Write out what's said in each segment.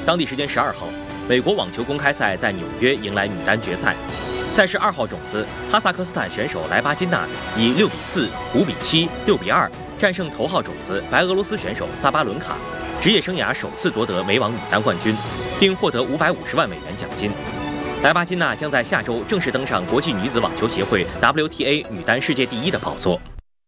当地时间12号，美国网球公开赛在纽约迎来女单决赛。赛事2号种子哈萨克斯坦选手莱巴金娜以6比4、5比7、6比2战胜头号种子白俄罗斯选手萨巴伦卡，职业生涯首次夺得美网女单冠军，并获得550万美元奖金。莱巴金娜将在下周正式登上国际女子网球协会 WTA 女单世界第1的宝座。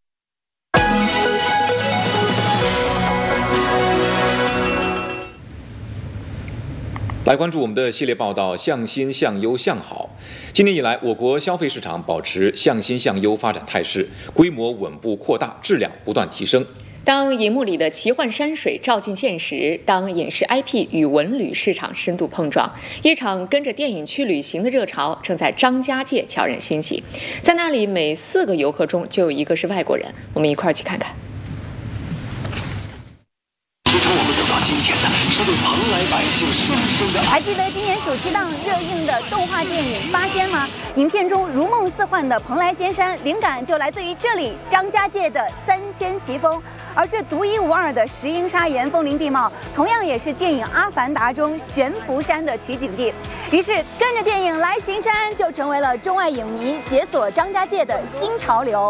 来关注我们的系列报道，向新、向优、向好。今年以来，我国消费市场保持向新向优发展态势，规模稳步扩大，质量不断提升。 当荧幕里的奇幻山水照进现实，当影视 IP 与文旅市场深度碰撞，一场跟着电影去旅行的热潮正在张家界悄然兴起。在那里，每4个游客中就有1个是外国人。我们一块儿去看看。 支撑我们走到今天的是对蓬莱百姓深深的爱。 还记得今年暑期档热映的动画电影《八仙》吗？影片中如梦似幻的蓬莱仙山，灵感就来自于这里张家界的3000奇峰。而这独一无二的石英砂岩峰林地貌，同样也是电影《阿凡达》中悬浮山的取景地。于是，跟着电影来巡山，就成为了中外影迷解锁张家界的新潮流。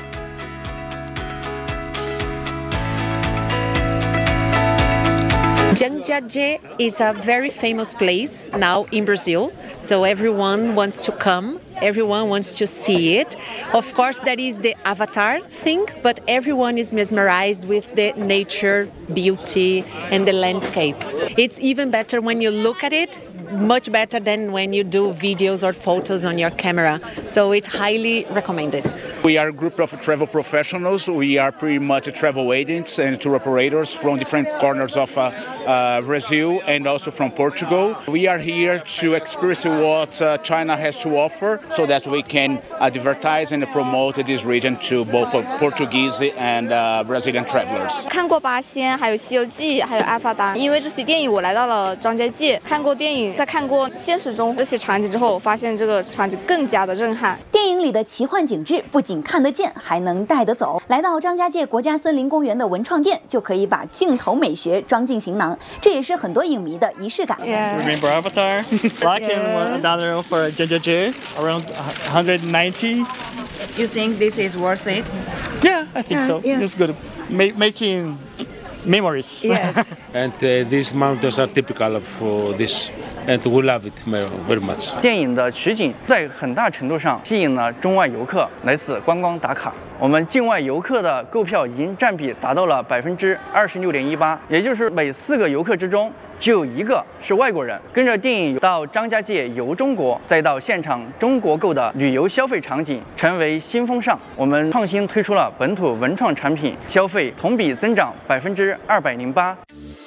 Jangaje is a very famous place now in Brazil, so everyone wants to come, everyone wants to see it. Of course, that is the Avatar thing, but everyone is mesmerized with the nature, beauty, and the landscapes. It's even better when you look at it, much better than when you do videos or photos on your camera, so it's highly recommended. We are a group of travel professionals. We are pretty much travel agents and tour operators from different corners of Brazil and also from Portugal. We are here to experience what China has to offer so that we can advertise and promote this region to both Portuguese and Brazilian travelers. 看过《八仙》，还有《西游记》，还有《阿凡达》。因为这些电影，我来到了张家界，看过电影，在看过现实中这些场景之后，我发现这个场景更加的震撼。 电影里的奇幻景致不仅看得见，还能带得走。来到张家界国家森林公园的文创店，就可以把镜头美学装进行囊，这也是很多影迷的仪式感。 Remember Avatar? Black and $1 for JJJ, around 190. You think this is worth it? Yeah, I think so. Yes. It's good. Making memories. Yes. And these mountains are typical of this. And we love it very much. 电影的取景在很大程度上吸引了中外游客来此观光打卡。我们境外游客的购票已经占比达到了26.18%，也就是每4个游客之中就有1个是外国人。跟着电影到张家界游中国，再到现场中国购的旅游消费场景成为新风尚。我们创新推出了本土文创产品，消费同比增长208%。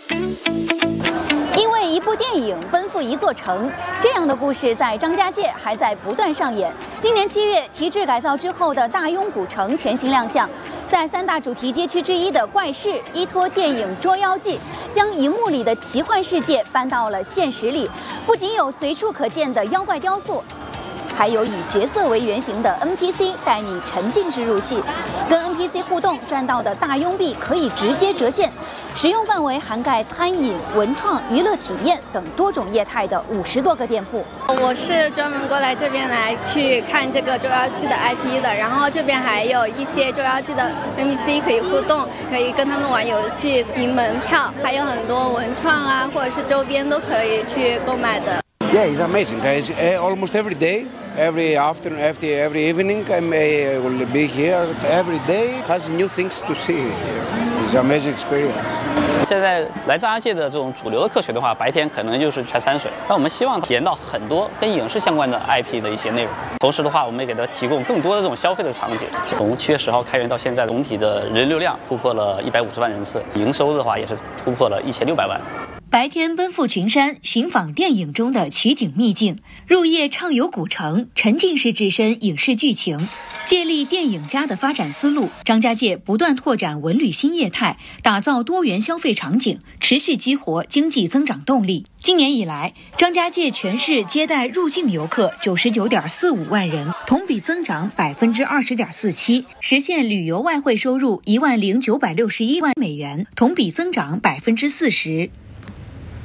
因为一部电影奔赴一座城，这样的故事在张家界还在不断上演。今年7月，提质改造之后的大庸古城全新亮相，在3大主题街区之一的怪市，依托电影《捉妖记》，将荧幕里的奇幻世界搬到了现实里。不仅有随处可见的妖怪雕塑，还有以角色为原型的 NPC 带你沉浸式入戏，跟 NPC 互动赚到的大庸币可以直接折现，使用范围涵盖餐饮、文创、娱乐体验等多种业态的50多个店铺。 我是专门过来这边来去看这个《捉妖记》的 IP 的，然后这边还有一些《捉妖记》的 NPC 可以互动，可以跟他们玩游戏、赢门票，还有很多文创啊，或者是周边都可以去购买的。 Yeah, it's amazing, guys. Almost every day, every afternoon, every evening, I will be here. Every day has new things to see here. It's an amazing experience. 现在来张家界的这种主流的客群的话，白天可能就是全山水，但我们希望体验到很多跟影视相关的 IP 的一些内容。同时的话，我们也给它提供更多的这种消费的场景。从7月10号开园到现在，总体的人流量突破了150万人次，营收的话也是突破了1600万。 白天奔赴群山，寻访电影中的取景秘境；入夜畅游古城，沉浸式置身影视剧情。借力电影家的发展思路，张家界不断拓展文旅新业态，打造多元消费场景，持续激活经济增长动力。今年以来，张家界全市接待入境游客99.45万人，同比增长20.47%，实现旅游外汇收入10961万美元，同比增长40%。